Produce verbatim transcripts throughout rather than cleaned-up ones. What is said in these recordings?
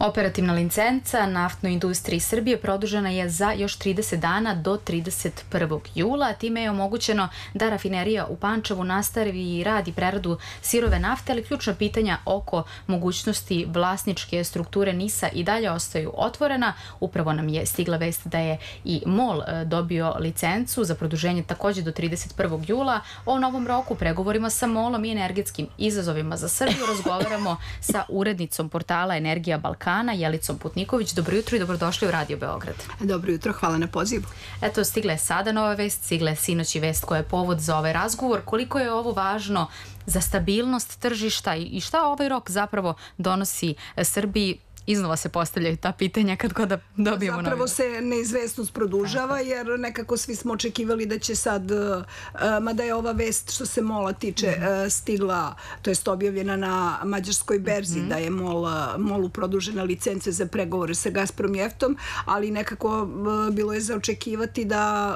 Operativna licenca naftnoj industriji Srbije produžena je za još trideset dana do trideset prvog jula. Time je omogućeno da rafinerija u Pančevu nastavi rad i preradu sirove nafte, ali ključna pitanja oko mogućnosti vlasničke strukture NIS-a i dalje ostaju otvorena. Upravo nam je stigla vest da je i MOL dobio licencu za produženje takođe do trideset prvog jula. O novom roku, pregovorima sa MOL-om i energetskim izazovima za Srbiju razgovaramo sa urednicom portala Energija Balkana, Jelicom Putniković. Dobro jutro i dobrodošli u Radio Beograd. Dobro jutro, hvala na pozivu. Eto, stigla je sada nova vest, stigla je sinoć i vest koja je povod za ovaj razgovor. Koliko je ovo važno za stabilnost tržišta i šta ovaj rok zapravo donosi Srbiji? Iznova se postavljaju ta pitanja kad god da dobijemo novi. Zapravo se neizvesnost produžava jer nekako svi smo očekivali da će sad, mada je ova vest što se MOL-a tiče stigla, to jest objavljena na mađarskoj berzi, da je MOL-u produžena licence za pregovore sa Gazpromnjeftom, ali nekako bilo je za očekivati da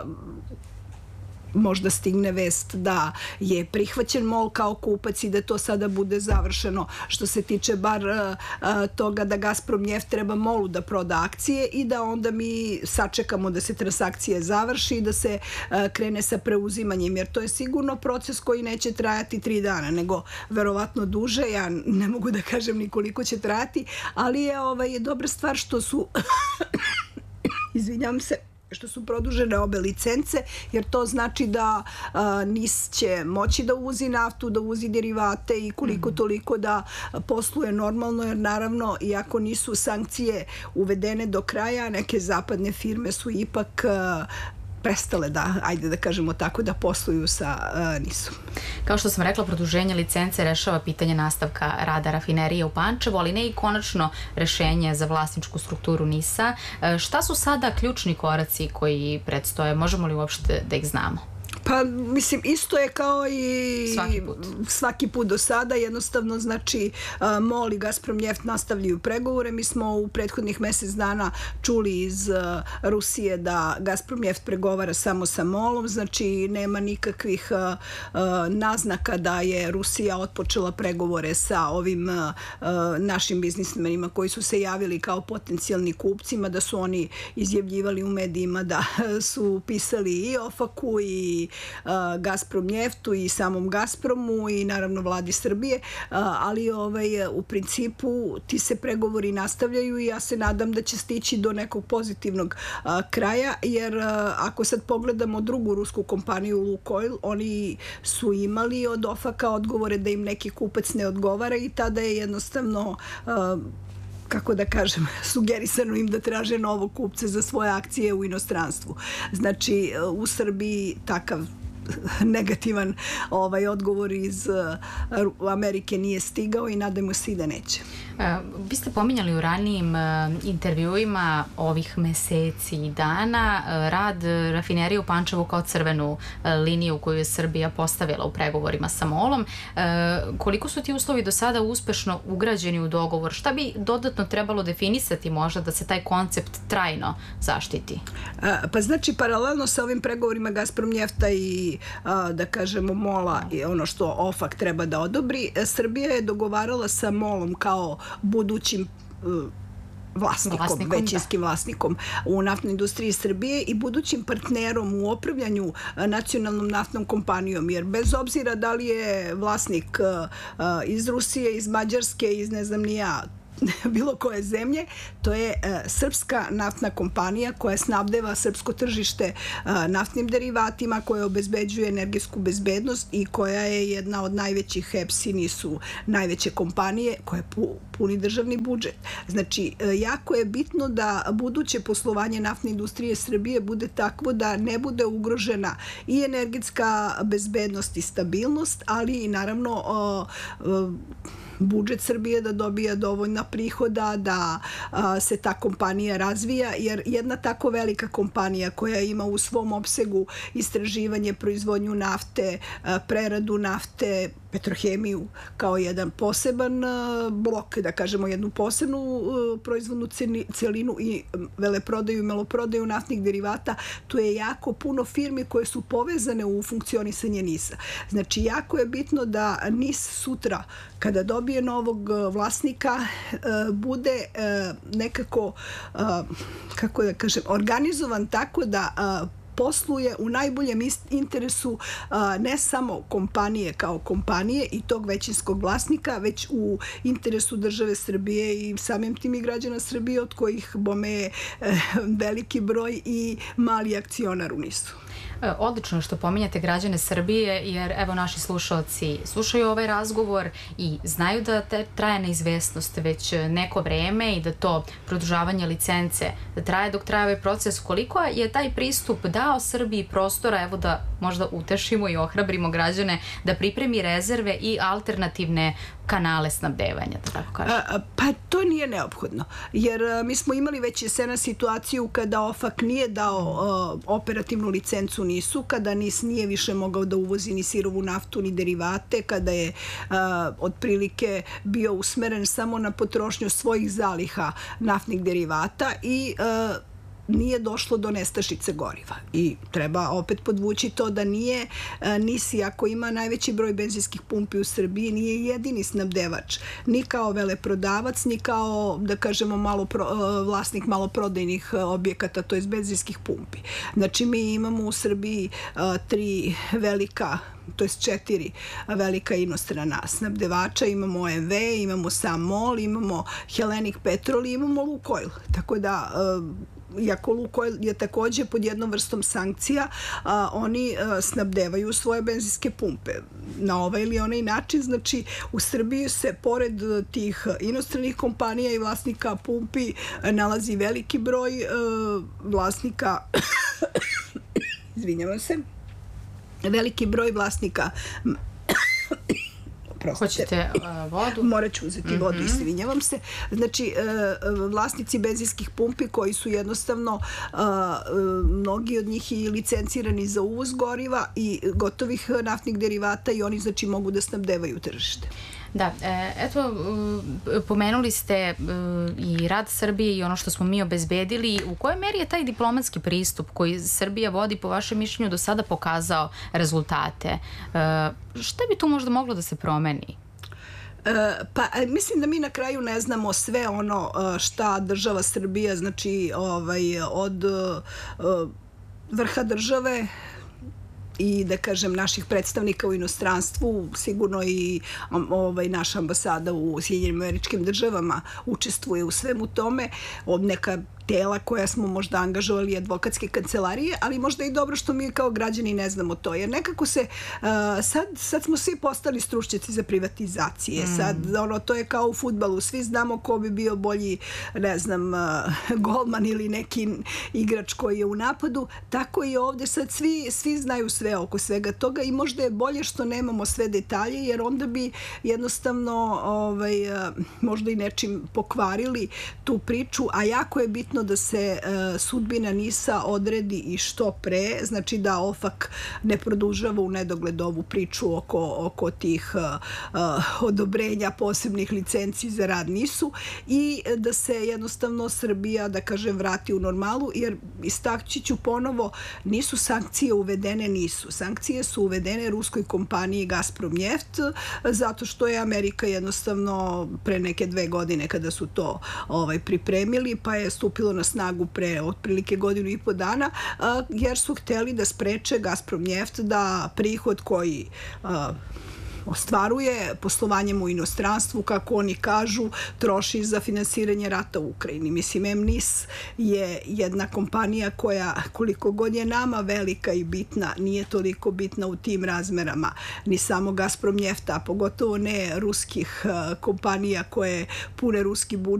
možda stigne vest da je prihvaćen MOL kao kupac i da to sada bude završeno što se tiče bar toga da Gazpromnjeft treba MOL-u da proda akcije i da onda mi sačekamo da se transakcija završi i da se krene sa preuzimanjem, jer to je sigurno proces koji neće trajati tri dana, nego verovatno duže. Ja ne mogu da kažem ni koliko će trajati, ali je ovaj, dobra stvar što su izvinjam se što su produžene obe licence, jer to znači da NIS će moći da uvozi naftu, da uvozi derivate i koliko toliko da posluje normalno, jer naravno, iako nisu sankcije uvedene do kraja, neke zapadne firme su ipak prestale da, ajde da kažemo tako, da posluju sa NIS-om. Kao što sam rekla, produženje licence rešava pitanje nastavka rada rafinerije u Pančevu, ali ne i konačno rešenje za vlasničku strukturu NIS-a. Šta su sada ključni koraci koji predstoje? Možemo li uopšte da ih znamo? Pa, mislim, isto je kao i svaki put, svaki put do sada. Jednostavno, znači, MOL i Gazpromnjeft nastavljaju pregovore. Mi smo u prethodnih mesec dana čuli iz Rusije da Gazpromnjeft pregovara samo sa MOL-om, znači nema nikakvih naznaka da je Rusija otpočela pregovore sa ovim našim biznismenima koji su se javili kao potencijalni kupcima, da su oni izjavljivali u medijima da su pisali i OFAC-u i Gazpromnjeftu i samom Gazpromu i naravno vladi Srbije, ali ovaj, u principu ti se pregovori nastavljaju i ja se nadam da će stići do nekog pozitivnog kraja, jer ako sad pogledamo drugu rusku kompaniju Lukoil, oni su imali od OFAC-a odgovore da im neki kupac ne odgovara i tada je jednostavno kako da kažem, sugerisano im da traže novog kupca za svoje akcije u inostranstvu. Znači, u Srbiji takav negativan ovaj odgovor iz Amerike nije stigao i nadamo se i da neće. Vi ste pominjali u ranijim intervjuima ovih meseci i dana rad rafinerije u Pančevu kao crvenu liniju koju je Srbija postavila u pregovorima sa MOL-om. Koliko su ti uslovi do sada uspešno ugrađeni u dogovor? Šta bi dodatno trebalo definisati možda da se taj koncept trajno zaštiti? Pa znači, paralelno sa ovim pregovorima Gazpromnjefta i da kažemo MOL-a i ono što OFAC treba da odobri, Srbija je dogovarala sa MOL-om kao budućim vlasnikom, vlasnikom većinskim da. vlasnikom u naftnoj industriji Srbije i budućim partnerom u upravljanju nacionalnom naftnom kompanijom, jer bez obzira da li je vlasnik iz Rusije, iz Mađarske, iz ne znam ni ja, bilo koje zemlje, to je srpska naftna kompanija koja snabdeva srpsko tržište naftnim derivatima, koja obezbeđuje energetsku bezbednost i koja je jedna od najvećih, H E P, Sini su najveće kompanije koje puni državni budžet. Znači, jako je bitno da buduće poslovanje naftne industrije Srbije bude takvo da ne bude ugrožena i energetska bezbednost i stabilnost, ali i naravno budžet Srbije da dobija dovoljna prihoda, da a, se ta kompanija razvija, jer jedna tako velika kompanija koja ima u svom opsegu istraživanje, proizvodnju nafte, a, preradu nafte, Petrohemiju kao jedan poseban blok, da kažemo jednu posebnu proizvodnu celinu i veleprodaju i maloprodaju naftnih derivata. Tu je jako puno firmi koje su povezane u funkcionisanje NIS-a. Znači, jako je bitno da NIS sutra, kada dobije novog vlasnika, bude nekako, kako da kažem, organizovan tako da posluje u najboljem interesu ne samo kompanije kao kompanije i tog većinskog vlasnika, već u interesu države Srbije i samim tim i građana Srbije, od kojih bome je veliki broj i mali akcionar u NIS-u. Odlično što pominjate građane Srbije, jer evo naši slušalci slušaju ovaj razgovor i znaju da te traje neizvesnost već neko vreme i da to produžavanje licence da traje dok traje ovaj proces. Koliko je taj pristup dao Srbiji prostora, evo da možda utešimo i ohrabrimo građane da pripremi rezerve i alternativne kanale snabdevanja, da tako kažem? Pa to nije neophodno, jer mi smo imali već jesena situaciju kada OFAC nije dao operativnu licencu NIS-u, kada NIS nije više mogao da uvozi ni sirovu naftu, ni derivate, kada je otprilike bio usmeren samo na potrošnju svojih zaliha naftnih derivata i nije došlo do nestašice goriva. I treba opet podvući to da nije NIS, iako ima najveći broj benzinskih pumpi u Srbiji, nije jedini snabdevač, ni kao veleprodavac, ni kao, da kažemo, malo vlasnik maloprodajnih objekata, to je benzinskih pumpi. Znači, mi imamo u Srbiji tri velika, to je četiri velika inostrana snabdevača, imamo O M V, imamo sam MOL, imamo Hellenic Petrol i imamo Lukoil. Tako da, iako Lukoil je takođe pod jednom vrstom sankcija, oni snabdevaju svoje benzinske pumpe na ovaj ili onaj način. Znači, u Srbiji se pored tih inostranih kompanija i vlasnika pumpi nalazi veliki broj vlasnika izvinjavam se veliki broj vlasnika Hoćete vodu? Morat ću uzeti vodu, izvinjavam se. Znači, vlasnici benzinskih pumpi koji su jednostavno, mnogi od njih i licencirani za uvoz goriva i gotovih naftnih derivata i oni, znači, mogu da snabdevaju tržište. Da, eto, pomenuli ste i rad Srbije i ono što smo mi obezbedili. U kojoj meri je taj diplomatski pristup koji Srbija vodi, po vašem mišljenju, do sada pokazao rezultate? Šta bi tu možda moglo da se promeni? Pa, mislim da mi na kraju ne znamo sve ono šta država Srbija, znači od vrha države i, da kažem, naših predstavnika u inostranstvu, sigurno i naša ambasada u Sjedinjenim Američkim Državama učestvuje u svemu tome, od neka tela koja smo možda angažovali, advokatske kancelarije, ali možda i dobro što mi kao građani ne znamo to, jer nekako se, sad smo svi postali stručnjaci za privatizacije, sad to je kao u fudbalu, svi znamo ko bi bio bolji, ne znam, golman ili neki igrač koji je u napadu, tako i ovde sad svi znaju sve oko svega toga i možda je bolje što nemamo sve detalje, jer onda bi jednostavno možda i nečim pokvarili tu priču, a jako je bitno da se sudbina NIS-a odredi i što pre, znači da OFAC ne produžava u nedogled ovu priču oko tih odobrenja posebnih licenci za rad NIS-u i da se jednostavno Srbija, da kažem, vrati u normalu, jer istakći ću ponovo, nisu sankcije uvedene NIS-u. Sankcije su uvedene ruskoj kompaniji Gazpromneft, zato što je Amerika jednostavno pre neke dve godine kada su to pripremili, pa je stupilo na snagu pre otprilike godinu i po dana, jer su hteli da spreče Gazpromneft da prihod koji ostvaruje poslovanjem u inostranstvu, kako oni kažu, troši za finansiranje rata u Ukrajini. Mislim, M N I S je jedna kompanija koja, koliko god je nama velika i bitna, nije toliko bitna u tim razmerama ni samo Gazpromnjefta, a pogotovo ne ruskih kompanija koje pune ruski budžet